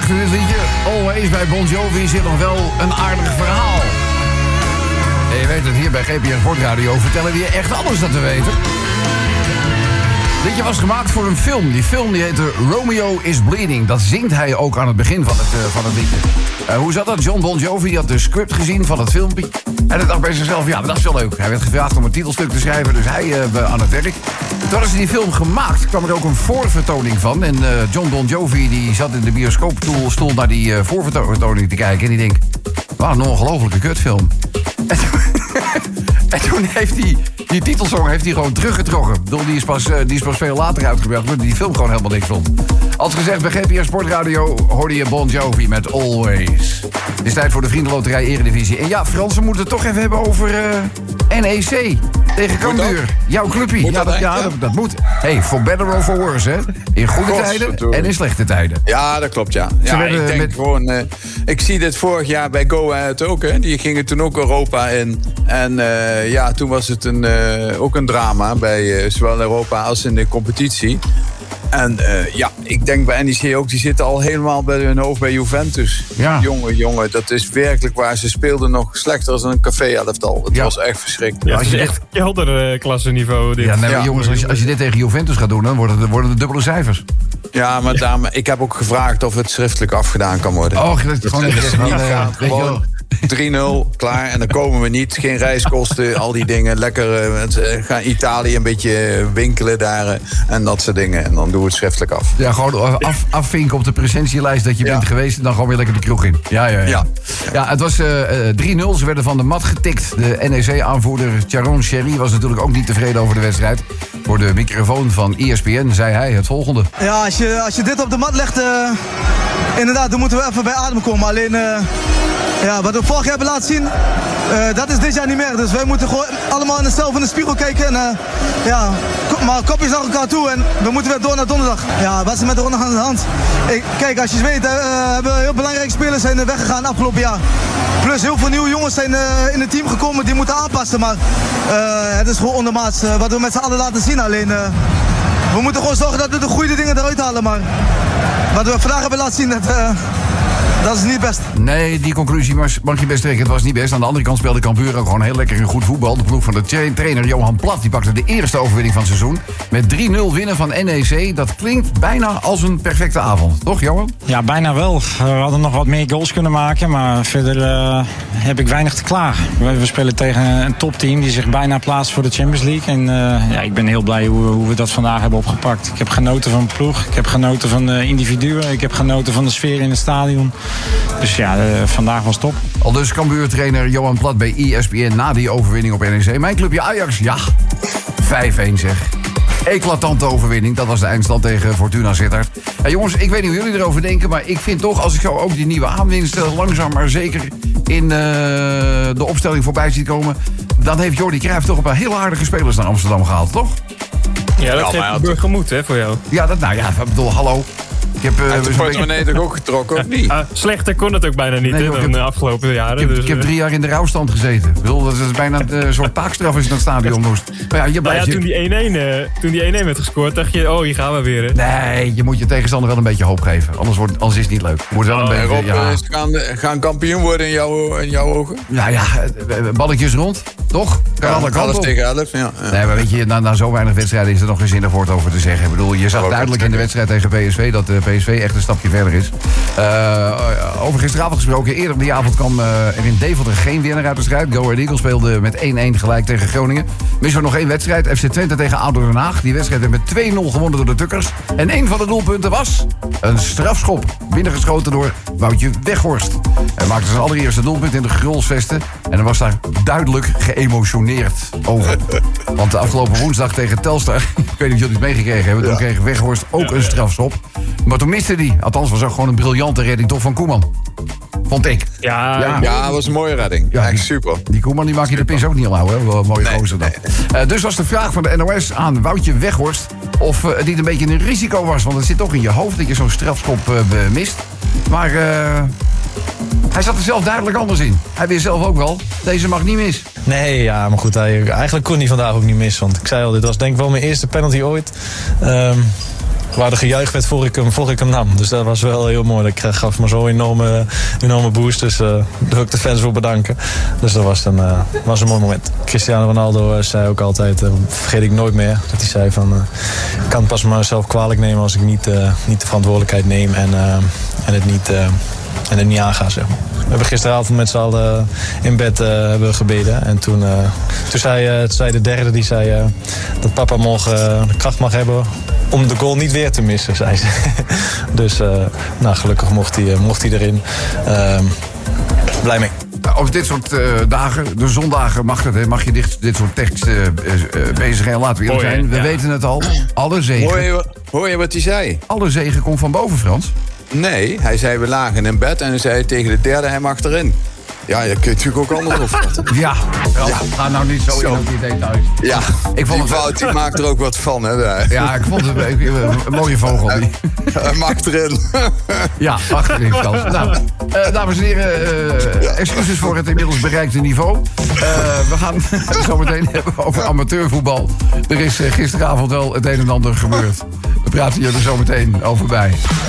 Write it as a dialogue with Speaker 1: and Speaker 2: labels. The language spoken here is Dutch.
Speaker 1: achter dit liedje, Always bij Bon Jovi, zit nog wel een aardig verhaal. En je weet het, hier bij GPR Sportradio vertellen we je echt alles dat we weten. Dit liedje was gemaakt voor een film. Die film die heette Romeo is Bleeding. Dat zingt hij ook aan het begin van het liedje. Hoe zat dat? John Bon Jovi had de script gezien van het filmpje. En hij dacht bij zichzelf, ja, maar dat is wel leuk. Hij werd gevraagd om een titelstuk te schrijven, dus hij aan het werk. Toen hadden ze die film gemaakt, kwam er ook een voorvertoning van. En John Bon Jovi die zat in de bioscoopstoel naar die voorvertoning te kijken. En die denkt, wauw, een ongelofelijke kutfilm. En toen heeft hij die titelsong gewoon teruggetrokken. Ik bedoel, die is pas veel later uitgebracht, omdat die film gewoon helemaal niks vond. Als gezegd, bij GPR Sportradio hoorde je Bon Jovi met Always. Het is tijd voor de Vriendenloterij Eredivisie. En ja, Frans, we moeten het toch even hebben over NEC tegen Cambuur. Jouw clubje. Dat moet. Hey, for better or for worse, hè? In goede tijden en in slechte tijden.
Speaker 2: Ja, dat klopt, ja. Ik denk gewoon... ik zie dit vorig jaar bij Go Ahead ook, hè. Die gingen toen ook Europa in. En toen was het ook een drama bij zowel Europa als in de competitie. En ik denk bij NEC ook, die zitten al helemaal bij hun hoofd bij Juventus. Ja. Jongen, dat is werkelijk waar. Ze speelden nog slechter dan een café-elftal. Het was echt verschrikkelijk.
Speaker 3: Ja, het is echt kelderklasse niveau. Dit.
Speaker 1: Ja, nee, maar jongens, als je dit tegen Juventus gaat doen, dan worden het dubbele cijfers.
Speaker 2: Ja, maar ik heb ook gevraagd of het schriftelijk afgedaan kan worden.
Speaker 1: Oh, dat is gewoon
Speaker 2: 3-0, klaar. En dan komen we niet. Geen reiskosten, al die dingen. Lekker gaan Italië een beetje winkelen daar. En dat soort dingen. En dan doen we het schriftelijk af.
Speaker 1: Ja, gewoon afvinken op de presentielijst dat je bent geweest. En dan gewoon weer lekker de kroeg in. Ja, het was 3-0. Ze werden van de mat getikt. De NEC-aanvoerder Charon Sherry was natuurlijk ook niet tevreden over de wedstrijd. Voor de microfoon van ESPN zei hij het volgende.
Speaker 4: Ja, als je dit op de mat legt... inderdaad, dan moeten we even bij adem komen. Alleen... wat we vorig jaar hebben laten zien, dat is dit jaar niet meer. Dus wij moeten gewoon allemaal in de spiegel kijken. En maar kopjes naar elkaar toe en we moeten weer door naar donderdag. Ja, wat is er met de ronde aan de hand? Kijk, als je het weet, hebben heel belangrijke spelers zijn weggegaan afgelopen jaar. Plus heel veel nieuwe jongens zijn in het team gekomen die moeten aanpassen. Maar het is gewoon ondermaats wat we met z'n allen laten zien. Alleen, we moeten gewoon zorgen dat we de goede dingen eruit halen. Maar wat we vandaag hebben laten zien, dat is niet best.
Speaker 1: Nee, die conclusie mag je best trekken. Het was niet best. Aan de andere kant speelde Cambuur ook gewoon heel lekker en goed voetbal. De ploeg van de trainer Johan Plat die pakte de eerste overwinning van het seizoen. Met 3-0 winnen van NEC. Dat klinkt bijna als een perfecte avond. Toch, Johan?
Speaker 5: Ja, bijna wel. We hadden nog wat meer goals kunnen maken. Maar verder heb ik weinig te klagen. We spelen tegen een topteam die zich bijna plaatst voor de Champions League. En ik ben heel blij hoe we dat vandaag hebben opgepakt. Ik heb genoten van de ploeg. Ik heb genoten van de individuen. Ik heb genoten van de sfeer in het stadion. Dus vandaag was top.
Speaker 1: Aldus Cambuur-trainer Johan Plat bij ESPN na die overwinning op NEC. Mijn clubje Ajax, 5-1 zeg. Eclatante overwinning, dat was de eindstand tegen Fortuna Sittard. Jongens, ik weet niet hoe jullie erover denken, maar ik vind toch, als ik zo ook die nieuwe aanwinst langzaam maar zeker in de opstelling voorbij ziet komen, dan heeft Jordi Cruijff toch een paar heel aardige spelers naar Amsterdam gehaald, toch?
Speaker 3: Ja, dat geeft burgermoed, hè, voor jou.
Speaker 1: Ja, ik bedoel, hallo.
Speaker 2: Ik heb de portemonnee toch ook getrokken, of niet?
Speaker 3: Slechter kon het ook bijna niet dan de afgelopen jaren.
Speaker 1: Ik heb 3 jaar in de rouwstand gezeten. Ik bedoel, dat is bijna een soort taakstraf als je naar het stadion moest. Maar
Speaker 3: toen die 1-1 werd gescoord, dacht je, hier gaan we weer. Hè?
Speaker 1: Nee, je moet je tegenstander wel een beetje hoop geven. Anders is het niet leuk. Moet wel een beetje,
Speaker 2: Rob, gaan kampioen worden in jouw ogen?
Speaker 1: Balletjes rond, toch?
Speaker 2: Alles tegen 11, ja.
Speaker 1: Nee, maar weet je, na zo weinig wedstrijden is er nog geen zinnig woord over te zeggen. Ik bedoel, je zag duidelijk in de wedstrijd tegen PSV dat PSV echt een stapje verder is. Over gisteravond gesproken. Eerder die avond kwam er in Deventer geen winnaar uit de strijd. Go Ahead Eagles speelde met 1-1 gelijk tegen Groningen. Missen we nog 1 wedstrijd. FC Twente tegen ADO Den Haag. Die wedstrijd werd met 2-0 gewonnen door de Tukkers. En 1 van de doelpunten was een strafschop. Binnengeschoten door Woutje Weghorst. Hij maakte zijn allereerste doelpunt in de Grolsvesten. En hij was daar duidelijk geëmotioneerd over. Want de afgelopen woensdag tegen Telstar, ik weet niet of jullie het meegekregen hebben, toen kreeg Weghorst ook een strafschop. Maar toen miste hij. Althans, was ook gewoon een briljante redding toch van Koeman. Vond ik.
Speaker 2: Ja, dat was een mooie redding. Ja, echt super.
Speaker 1: Die Koeman die maak je de pins ook niet al houden. Wel een mooie gozer dan. Nee. Dus was de vraag van de NOS aan Woutje Weghorst of het niet een beetje een risico was. Want het zit toch in je hoofd dat je zo'n strafschop mist. Maar hij zat er zelf duidelijk anders in. Hij wist zelf ook wel, deze mag niet mis.
Speaker 6: Nee, ja, maar goed, eigenlijk kon hij vandaag ook niet mis. Want ik zei al, dit was denk ik wel mijn eerste penalty ooit. waar er gejuicht werd voor ik hem nam. Dus dat was wel heel mooi. Dat gaf me zo'n enorme boost. Dus daar wil ik de fans voor bedanken. Dus dat was een mooi moment. Cristiano Ronaldo zei ook altijd, vergeet ik nooit meer, dat hij zei van, ik kan pas mezelf kwalijk nemen als ik niet de verantwoordelijkheid neem en het niet aanga, zeg maar. We hebben gisteravond met z'n allen in bed hebben gebeden. En toen zei de derde, die zei dat papa morgen de kracht mag hebben om de goal niet weer te missen, zei ze. Dus gelukkig mocht hij erin. Blij mee.
Speaker 1: Op dit soort dagen, de zondagen, mag je dit soort tekst bezigen. En laten we eerlijk zijn, we weten het al. Alle zegen.
Speaker 2: Hoor je wat hij zei?
Speaker 1: Alle zegen komt van boven, Frans.
Speaker 2: Nee, hij zei we lagen in bed en hij zei tegen de derde hij mag erin. Ja, je kunt natuurlijk ook anders opvatten.
Speaker 1: Ja, ga nou niet zo in op die details.
Speaker 2: Ja, die maakt er ook wat van, hè. Daar.
Speaker 1: Ja, ik vond het een mooie vogel. Hij
Speaker 2: mag erin.
Speaker 1: Ja, achterin, Frans. Nou, dames en heren, excuses voor het inmiddels bereikte niveau. We gaan het zo meteen hebben over amateurvoetbal. Er is gisteravond wel het een en ander gebeurd. We praten hier er zo meteen over bij.